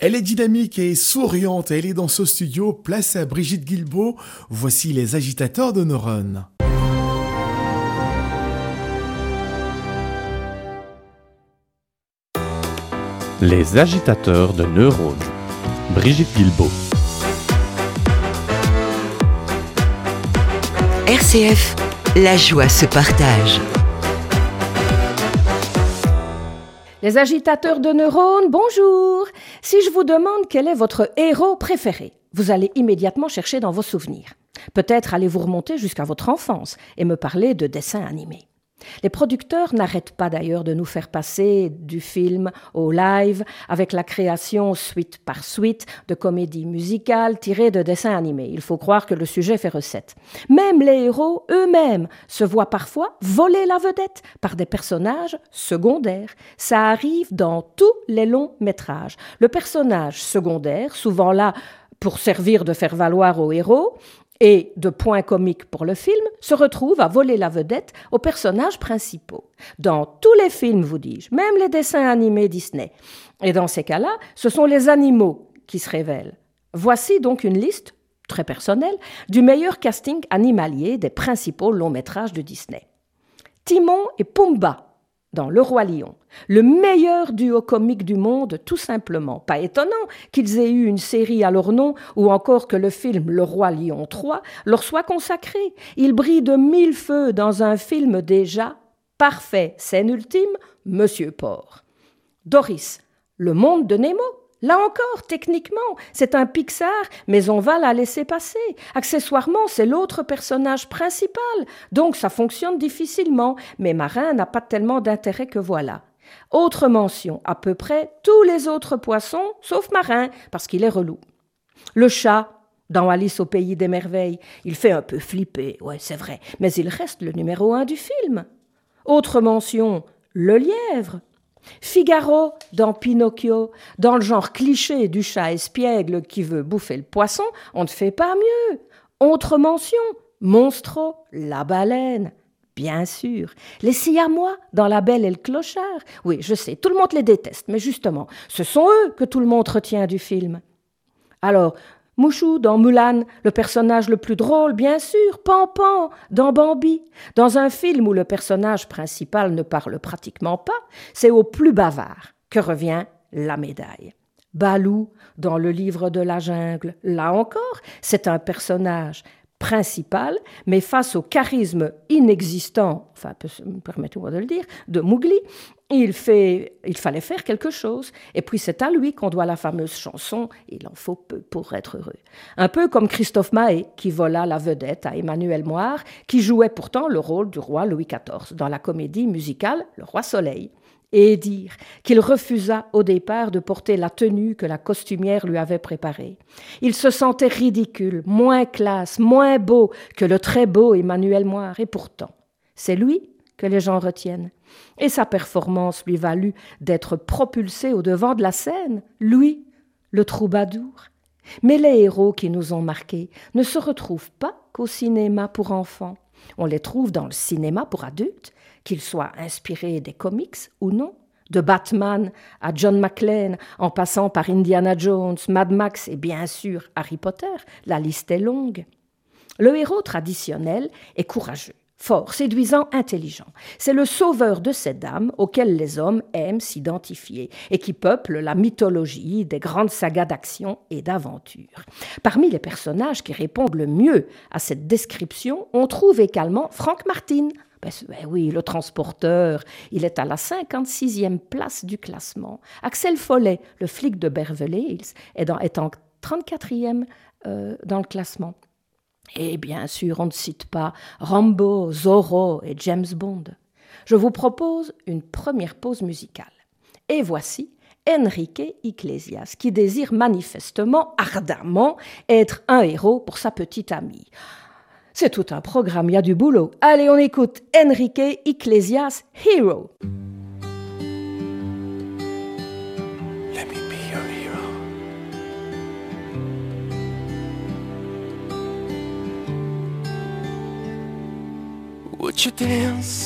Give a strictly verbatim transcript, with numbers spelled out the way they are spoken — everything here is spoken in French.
Elle est dynamique et souriante. Elle est dans ce studio. Place à Brigitte Guilbeault. Voici les agitateurs de neurones. Les agitateurs de neurones. Brigitte Guilbeault. R C F, la joie se partage. Les agitateurs de neurones, bonjour. Si je vous demande quel est votre héros préféré, vous allez immédiatement chercher dans vos souvenirs. Peut-être allez-vous remonter jusqu'à votre enfance et me parler de dessins animés. Les producteurs n'arrêtent pas d'ailleurs de nous faire passer du film au live avec la création suite par suite de comédies musicales tirées de dessins animés. Il faut croire que le sujet fait recette. Même les héros eux-mêmes se voient parfois voler la vedette par des personnages secondaires. Ça arrive dans tous les longs métrages. Le personnage secondaire, souvent là pour servir de faire valoir au héros, et de points comiques pour le film, se retrouve à voler la vedette aux personnages principaux. Dans tous les films, vous dis-je, même les dessins animés Disney. Et dans ces cas-là, ce sont les animaux qui se révèlent. Voici donc une liste, très personnelle, du meilleur casting animalier des principaux longs métrages de Disney. Timon et Pumba dans Le Roi Lion, le meilleur duo comique du monde, tout simplement. Pas étonnant qu'ils aient eu une série à leur nom ou encore que le film Le Roi Lion trois leur soit consacré. Ils brillent de mille feux dans un film déjà parfait. Scène ultime, Monsieur Porc. Doris, Le Monde de Nemo. Là encore, techniquement, c'est un Pixar, mais on va la laisser passer. Accessoirement, c'est l'autre personnage principal, donc ça fonctionne difficilement, mais Marin n'a pas tellement d'intérêt que voilà. Autre mention, à peu près tous les autres poissons, sauf Marin, parce qu'il est relou. Le chat, dans Alice au pays des merveilles, il fait un peu flipper, ouais, c'est vrai, mais il reste le numéro un du film. Autre mention, le lièvre. Figaro dans Pinocchio, dans le genre cliché du chat espiègle qui veut bouffer le poisson, on ne fait pas mieux. Autre mention, Monstro, la baleine, bien sûr. Les Siamois dans La Belle et le Clochard. Oui, je sais, tout le monde les déteste, mais justement, ce sont eux que tout le monde retient du film. Alors, Mouchou dans Mulan, le personnage le plus drôle, bien sûr, Pan-Pan dans Bambi. Dans un film où le personnage principal ne parle pratiquement pas, c'est au plus bavard que revient la médaille. Balou dans Le Livre de la Jungle, là encore, c'est un personnage principal, mais face au charisme inexistant, enfin, permettez-moi de le dire, de Mowgli, il, fait, il fallait faire quelque chose. Et puis c'est à lui qu'on doit la fameuse chanson « Il en faut peu pour être heureux ». Un peu comme Christophe Maé, qui vola la vedette à Emmanuel Moir, qui jouait pourtant le rôle du roi Louis quatorze dans la comédie musicale « Le Roi Soleil ». Et dire qu'il refusa au départ de porter la tenue que la costumière lui avait préparée. Il se sentait ridicule, moins classe, moins beau que le très beau Emmanuel Moir. Et pourtant, c'est lui que les gens retiennent. Et sa performance lui valut d'être propulsé au devant de la scène, lui, le troubadour. Mais les héros qui nous ont marqués ne se retrouvent pas qu'au cinéma pour enfants. On les trouve dans le cinéma pour adultes, qu'ils soient inspirés des comics ou non, de Batman à John McClane, en passant par Indiana Jones, Mad Max et bien sûr Harry Potter, la liste est longue. Le héros traditionnel est courageux, fort, séduisant, intelligent. C'est le sauveur de ces dames auxquelles les hommes aiment s'identifier et qui peuplent la mythologie des grandes sagas d'action et d'aventure. Parmi les personnages qui répondent le mieux à cette description, on trouve également Frank Martin. Ben, ben oui, le transporteur, il est à la cinquante-sixième place du classement. Axel Follet, le flic de Beverly Hills, est, dans, est en trente-quatrième euh, dans le classement. Et bien sûr, on ne cite pas Rambo, Zorro et James Bond. Je vous propose une première pause musicale. Et voici Enrique Iglesias, qui désire manifestement, ardemment, être un héros pour sa petite amie. C'est tout un programme, il y a du boulot. Allez, on écoute Enrique Iglesias, Hero. Let me be your hero. Would you dance